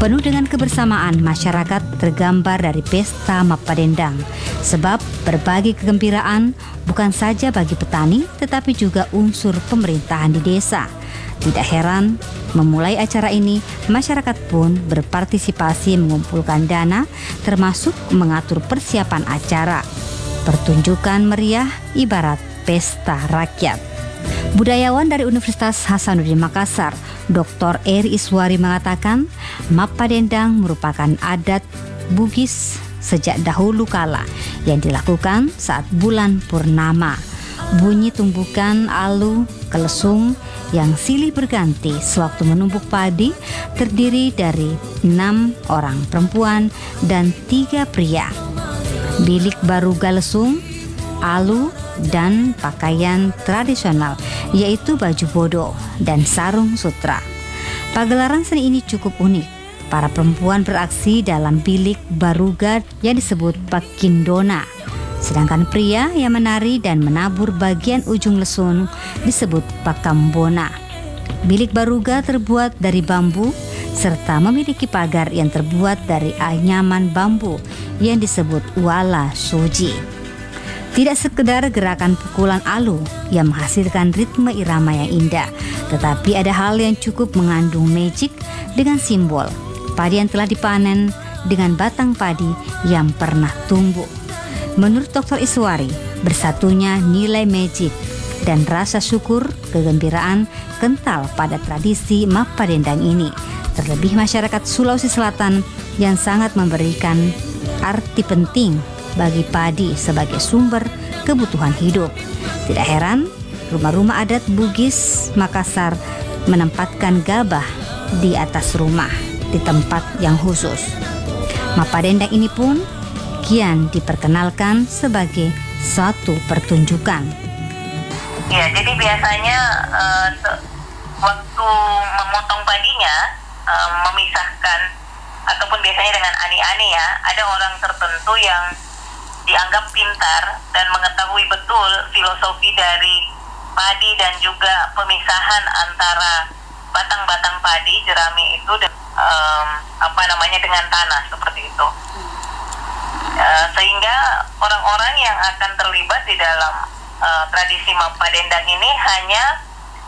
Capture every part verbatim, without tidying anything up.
Penuh dengan kebersamaan, masyarakat tergambar dari pesta Mappadendang. Sebab berbagi kegembiraan bukan saja bagi petani, tetapi juga unsur pemerintahan di desa. Tidak heran, memulai acara ini, masyarakat pun berpartisipasi mengumpulkan dana, termasuk mengatur persiapan acara. Pertunjukan meriah ibarat pesta rakyat. Budayawan dari Universitas Hasanuddin Makassar, Doktor Eri Iswari mengatakan, Mappadendang merupakan adat Bugis sejak dahulu kala yang dilakukan saat bulan purnama. Bunyi tumbukan alu kelesung yang silih berganti sewaktu menumbuk padi terdiri dari enam orang perempuan dan tiga pria. Bilik baru galesung, alu, dan pakaian tradisional yaitu baju bodo dan sarung sutra. Pagelaran seni ini cukup unik. Para perempuan beraksi dalam bilik baruga yang disebut pakindona, sedangkan pria yang menari dan menabur bagian ujung lesung disebut pakambona. Bilik baruga terbuat dari bambu serta memiliki pagar yang terbuat dari anyaman bambu yang disebut wala soji. Tidak sekedar gerakan pukulan alu yang menghasilkan ritme irama yang indah, tetapi ada hal yang cukup mengandung magic dengan simbol padi yang telah dipanen dengan batang padi yang pernah tumbuh. Menurut Doktor Iswari, bersatunya nilai magic dan rasa syukur kegembiraan kental pada tradisi Mappadendang ini. Terlebih masyarakat Sulawesi Selatan yang sangat memberikan arti penting bagi padi sebagai sumber kebutuhan hidup. Tidak heran, rumah-rumah adat Bugis Makassar menempatkan gabah di atas rumah di tempat yang khusus. Mappadendang ini pun kian diperkenalkan sebagai suatu pertunjukan. Ya, jadi biasanya uh, waktu memotong padinya, uh, memisahkan ataupun biasanya dengan ani-ani ya, ada orang tertentu yang dianggap pintar dan mengetahui betul filosofi dari padi dan juga pemisahan antara batang-batang padi jerami itu dan um, apa namanya dengan tanah seperti itu. Uh, sehingga orang-orang yang akan terlibat di dalam uh, tradisi Mappadendang ini hanya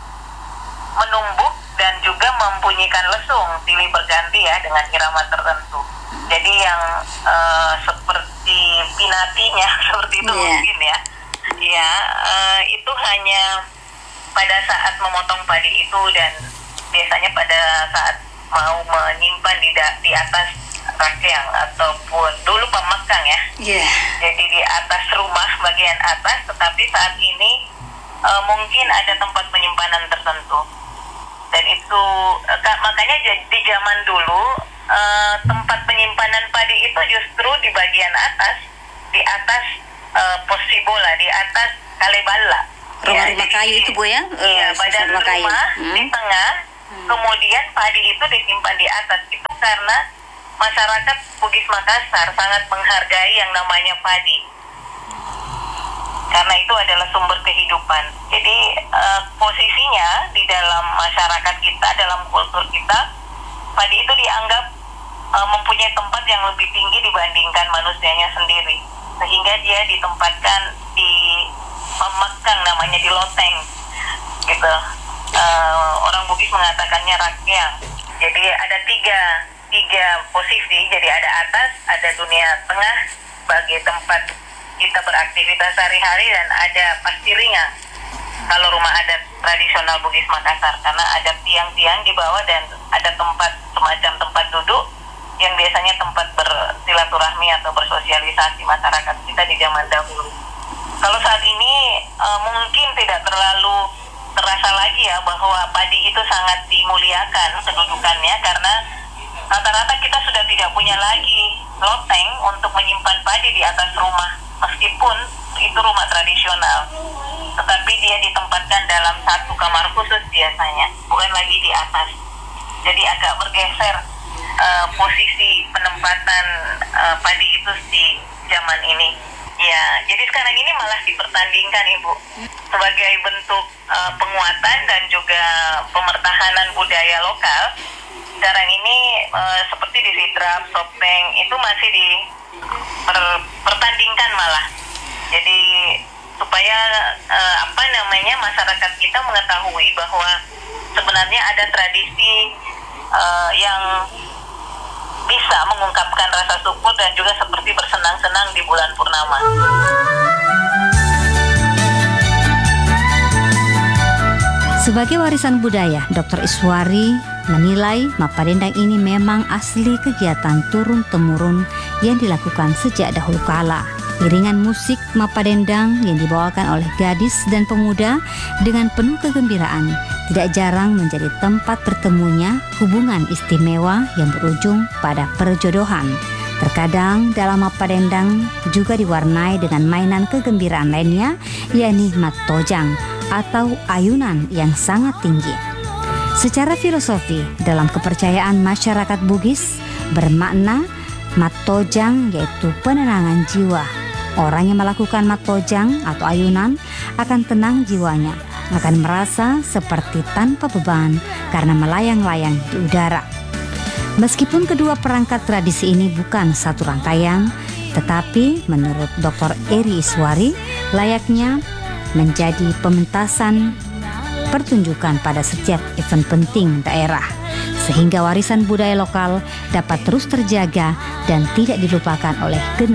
menumbuk dan juga membunyikan lesung silih berganti ya dengan irama tertentu. Jadi yang uh, seperti pinatinya seperti itu yeah. mungkin ya, ya uh, itu hanya pada saat memotong padi itu dan biasanya pada saat mau menyimpan di da- di atas rakyang ataupun dulu pemakang ya. Yeah. Jadi di atas rumah bagian atas, tetapi saat ini uh, mungkin ada tempat penyimpanan tertentu. Dan itu uh, makanya di zaman dulu uh, tempat penyimpanan padi itu justru di bagian atas, di atas uh, posibola, di atas kalebala. Rumah-rumah ya, kayu itu Bu ya? Iya, uh, badan rumah kayu. Hmm. Di tengah, hmm. kemudian padi itu disimpan di atas. Itu karena masyarakat Bugis Makassar sangat menghargai yang namanya padi, karena itu adalah sumber kehidupan. Jadi uh, posisinya di dalam masyarakat kita, dalam kultur kita, padi itu dianggap uh, mempunyai tempat yang lebih tinggi dibandingkan manusianya sendiri, sehingga dia ditempatkan di pemakang, namanya di loteng gitu. Uh, orang Bugis mengatakannya rakyang. Jadi ada tiga tiga posisi, jadi ada atas, ada dunia tengah sebagai tempat kita beraktivitas sehari-hari, dan ada pastiringa kalau rumah adat tradisional Bugis Makassar, karena ada tiang-tiang di bawah dan ada tempat semacam tempat duduk yang biasanya tempat bersilaturahmi atau bersosialisasi masyarakat kita di zaman dahulu. Kalau saat ini e, mungkin tidak terlalu terasa lagi ya bahwa padi itu sangat dimuliakan kedudukannya, karena rata-rata kita sudah tidak punya lagi loteng untuk menyimpan padi di atas rumah, meskipun itu rumah tradisional, tetapi dia ditempatkan dalam satu kamar khusus biasanya, bukan lagi di atas. Jadi agak bergeser uh, posisi penempatan uh, padi itu di zaman ini. Ya, jadi sekarang ini malah dipertandingkan Ibu, sebagai bentuk uh, penguatan dan juga pemertahanan budaya lokal. sekarang ini uh, seperti di sidrap, sopeng itu masih dipertandingkan malah. Jadi supaya uh, apa namanya masyarakat kita mengetahui bahwa sebenarnya ada tradisi uh, yang bisa mengungkapkan rasa syukur dan juga seperti bersenang-senang di bulan purnama. Sebagai warisan budaya, Doktor Iswari menilai Mapadendang ini memang asli kegiatan turun-temurun yang dilakukan sejak dahulu kala. Iringan musik Mapadendang yang dibawakan oleh gadis dan pemuda dengan penuh kegembiraan tidak jarang menjadi tempat bertemunya hubungan istimewa yang berujung pada perjodohan. Terkadang dalam Mapadendang juga diwarnai dengan mainan kegembiraan lainnya, yakni matojang atau ayunan yang sangat tinggi. Secara filosofi, dalam kepercayaan masyarakat Bugis bermakna matojang yaitu penenangan jiwa. Orang yang melakukan matojang atau ayunan akan tenang jiwanya, akan merasa seperti tanpa beban karena melayang-layang di udara. Meskipun kedua perangkat tradisi ini bukan satu rangkaian, tetapi menurut Doktor Eri Iswari layaknya menjadi pementasan pertunjukan pada setiap event penting daerah, sehingga warisan budaya lokal dapat terus terjaga dan tidak dilupakan oleh generasi